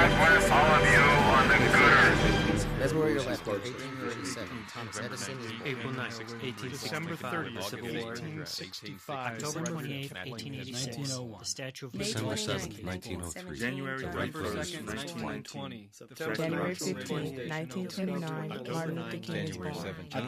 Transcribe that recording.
bless all of you on the good earth. That's where you're left. 1847. Thomas Edison is born. April 9th, 1865. December 30th, Civil War. 1865. October 28th, 1886. 1901. The Statue of May Liberty. December 29th, 7th, 1903. January November 31st, 2nd, 1919. January 15th, 1929, Martin Luther King is January born. 17th.